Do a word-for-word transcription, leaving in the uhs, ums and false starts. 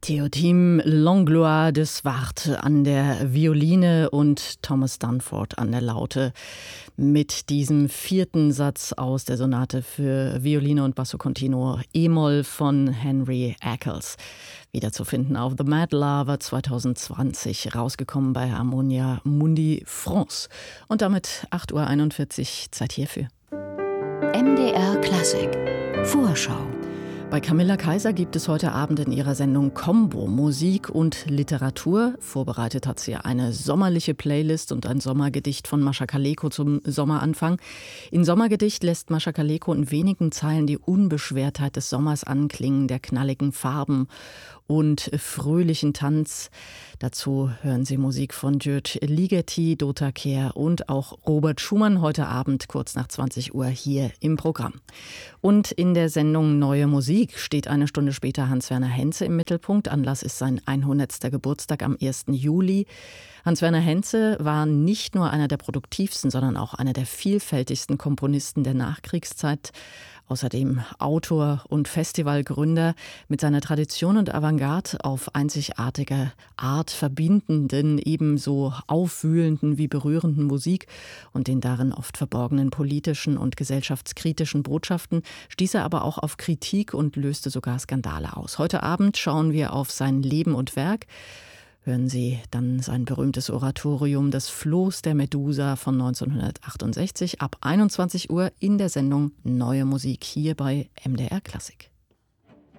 Théotime Langlois de Swart an der Violine und Thomas Dunford an der Laute mit diesem vierten Satz aus der Sonate für Violine und Basso Continuo E-Moll von Henry Eccles. Wiederzufinden auf The Mad Lover zwanzig zwanzig, rausgekommen bei Harmonia Mundi France. Und damit acht Uhr einundvierzig, Zeit hierfür. M D R Klassik Vorschau. Bei Camilla Kaiser gibt es heute Abend in ihrer Sendung Combo Musik und Literatur. Vorbereitet hat sie eine sommerliche Playlist und ein Sommergedicht von Mascha Kaleko zum Sommeranfang. In Sommergedicht lässt Mascha Kaleko in wenigen Zeilen die Unbeschwertheit des Sommers anklingen, der knalligen Farben und fröhlichen Tanz. Dazu hören Sie Musik von György Ligeti, Dota Kehr und auch Robert Schumann heute Abend kurz nach zwanzig Uhr hier im Programm. Und in der Sendung Neue Musik steht eine Stunde später Hans-Werner Henze im Mittelpunkt. Anlass ist sein hundertster Geburtstag am ersten Juli. Hans-Werner Henze war nicht nur einer der produktivsten, sondern auch einer der vielfältigsten Komponisten der Nachkriegszeit. Außerdem Autor und Festivalgründer, mit seiner Tradition und Avantgarde auf einzigartige Art verbindenden, ebenso aufwühlenden wie berührenden Musik und den darin oft verborgenen politischen und gesellschaftskritischen Botschaften, stieß er aber auch auf Kritik und löste sogar Skandale aus. Heute Abend schauen wir auf sein Leben und Werk. Hören Sie dann sein berühmtes Oratorium Das Floß der Medusa von neunzehnhundertachtundsechzig ab einundzwanzig Uhr in der Sendung Neue Musik hier bei M D R Klassik.